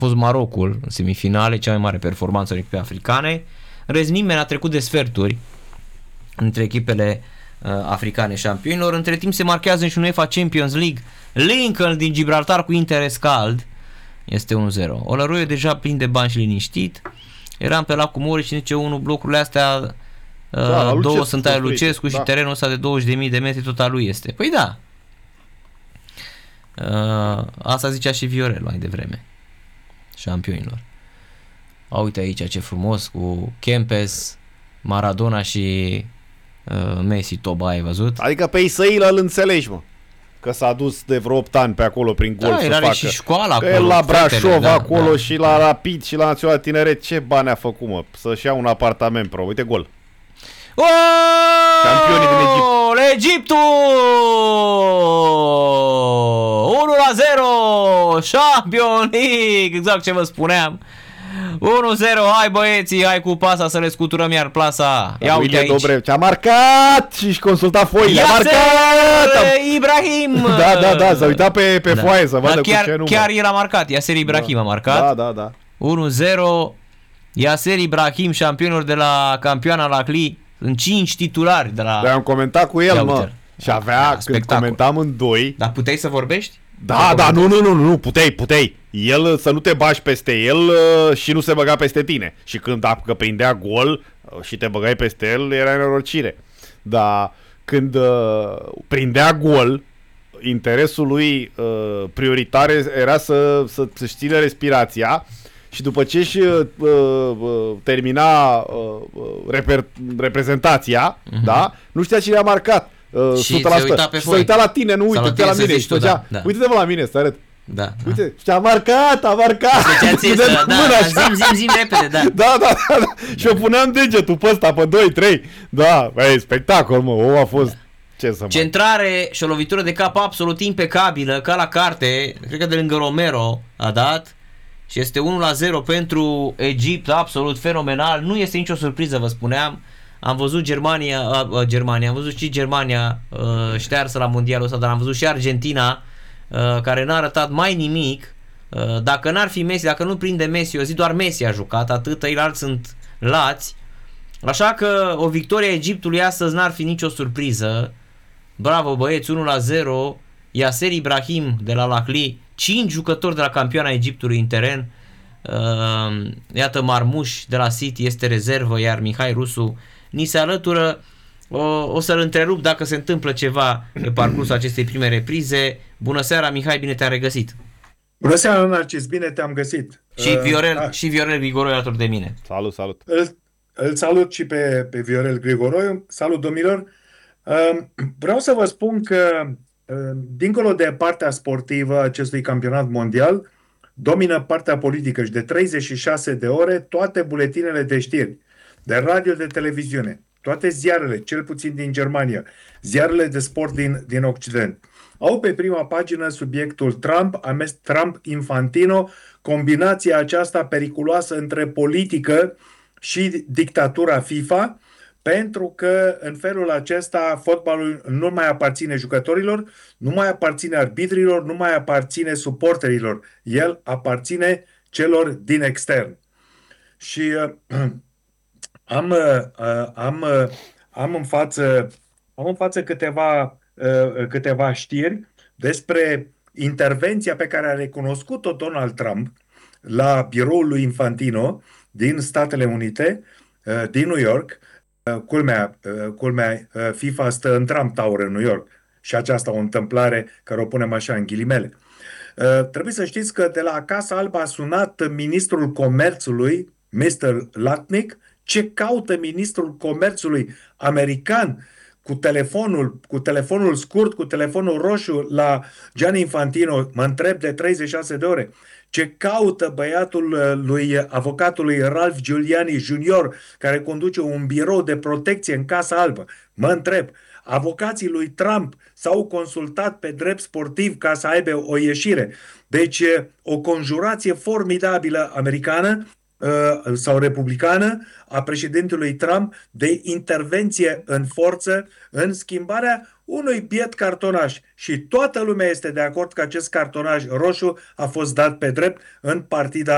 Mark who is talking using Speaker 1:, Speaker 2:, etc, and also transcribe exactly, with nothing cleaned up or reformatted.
Speaker 1: fost Marocul în semifinale, cea mai mare performanță în echipe africane. În rest, nimeni a trecut de sferturi între echipele uh, africane șampionilor. Între timp se marchează și un UEFA Champions League. Lincoln din Gibraltar cu interes cald. Este unu zero. Olăruiu deja plin de bani și liniștit. Eram pe lacul Mori și zice unul, blocurile astea uh, da, două sunt ale Lucescu și da. Terenul ăsta de douăzeci de mii de metri tot al lui este. Păi da. Uh, asta zicea și Viorel mai devreme. Șampionilor. A, uite aici ce frumos cu Kempes, Maradona și uh, Messi, Toba, ai văzut?
Speaker 2: Adică pe Isaila îl înțelegi, mă. Că s-a dus de vreo opt ani pe acolo prin golf
Speaker 1: da,
Speaker 2: să facă.
Speaker 1: Și școala
Speaker 2: că
Speaker 1: acolo,
Speaker 2: el la Brașov
Speaker 1: fetele, da,
Speaker 2: acolo
Speaker 1: da,
Speaker 2: și la Rapid și la Național Tineret, ce bani a făcut, mă? Să-și ia un apartament pro. Uite gol.
Speaker 1: Oh!
Speaker 2: Campionii din Egipt.
Speaker 1: Egiptul! unu la zero! Champions League! Exact ce vă spuneam. unu zero, hai băieții, hai cu pasa să le scuturăm iar plasa. Ia uite aici.
Speaker 2: Dobrev, ce-a marcat și-și consulta foile. A marcat!
Speaker 1: Ibrahim!
Speaker 2: Da, da, da, s-a uitat pe, pe
Speaker 1: da.
Speaker 2: foaie să vadă
Speaker 1: da, chiar,
Speaker 2: cu ce număr.
Speaker 1: Chiar era marcat, Iaser Ibrahim
Speaker 2: da.
Speaker 1: a marcat.
Speaker 2: Da, da, da.
Speaker 1: unu zero, Iaser Ibrahim, șampionul de la campioana la Cli, în cinci titulari de la...
Speaker 2: Dar am comentat cu el, mă. Și avea,
Speaker 1: da,
Speaker 2: când
Speaker 1: spectacol.
Speaker 2: comentam în doi...
Speaker 1: Dar puteai să vorbești?
Speaker 2: Da, da, nu, nu, nu, nu, puteai, puteai. El să nu te bagi peste el și nu se băga peste tine. Și când dacă prindea gol și te băgai peste el, era nenorocire. Dar când uh, prindea gol, interesul lui uh, prioritar era să, să, să-și țină respirația și după ce își uh, uh, termina uh, reper, reprezentația, uh-huh. da, nu știa cine a marcat. Uh,
Speaker 1: și se uita pe
Speaker 2: și se uita la tine, nu uite-te la mine.
Speaker 1: Tu, da, da.
Speaker 2: Uite-te la mine, să arăt.
Speaker 1: Da,
Speaker 2: uite, da. Și a marcat, a marcat.
Speaker 1: Deci da, da, zim, zim, zim repede, da.
Speaker 2: Da, da, da, da. Și eu puneam degetul pe ăsta, pe doi trei. Da, băi, spectacol, mă, o a fost... Ce să
Speaker 1: centrare și o lovitură de cap absolut impecabilă, ca la carte, cred că de lângă Romero a dat. Și este unu la zero pentru Egipt, absolut fenomenal. Nu este nicio surpriză, vă spuneam. Am văzut Germania, uh, Germania, am văzut și Germania uh, ștearsă la mondialul ăsta, dar am văzut și Argentina, uh, care n-a arătat mai nimic. Uh, dacă n-ar fi Messi, dacă nu prinde Messi, o zi doar Messi a jucat, atât, ei alți sunt lați. Așa că o victorie a Egiptului astăzi n-ar fi nicio surpriză. Bravo băieți, unu la zero. Iaser Ibrahim de la Lacli, cinci jucători de la campioana Egiptului în teren. Uh, iată Marmuș de la City este rezervă, iar Mihai Rusu ni se alătură. O, o să-l întrerup dacă se întâmplă ceva pe parcursul acestei prime reprize. Bună seara, Mihai, bine te-am regăsit.
Speaker 3: Bună seara, Narcis, bine te-am găsit.
Speaker 1: Și Viorel, uh, și Viorel Grigoroi alături de mine.
Speaker 2: Salut, salut.
Speaker 3: Îl, îl salut și pe, pe Viorel Grigoroi. Salut, domnilor. Uh, vreau să vă spun că uh, dincolo de partea sportivă acestui campionat mondial, domină partea politică și de treizeci și șase de ore toate buletinele de știri, de radio, de televiziune, toate ziarele, cel puțin din Germania, ziarele de sport din, din Occident, au pe prima pagină subiectul Trump, ames Trump-Infantino, combinația aceasta periculoasă între politică și dictatura FIFA, pentru că în felul acesta fotbalul nu mai aparține jucătorilor, nu mai aparține arbitrilor, nu mai aparține suporterilor, el aparține celor din extern. Și uh, am, uh, am, uh, am, în față, am în față câteva, uh, câteva știri despre intervenția pe care a recunoscut-o Donald Trump la biroul lui Infantino din Statele Unite, uh, din New York. Uh, culmea, uh, culmea uh, FIFA stă în Trump Tower în New York și aceasta o întâmplare care o punem așa în ghilimele. Uh, trebuie să știți că de la Casa Albă a sunat ministrul comerțului, mister Latnick. Ce caută ministrul comerțului american cu telefonul, cu telefonul scurt, cu telefonul roșu la Gianni Infantino, mă întreb de treizeci și șase de ore. Ce caută băiatul lui avocatului Ralph Giuliani junior, care conduce un birou de protecție în Casa Albă? Mă întreb. Avocații lui Trump s-au consultat pe drept sportiv ca să aibă o ieșire. Deci o conjurație formidabilă americană sau republicană a președintelui Trump de intervenție în forță în schimbarea unui biet cartonaș. Și toată lumea este de acord că acest cartonaș roșu a fost dat pe drept în partida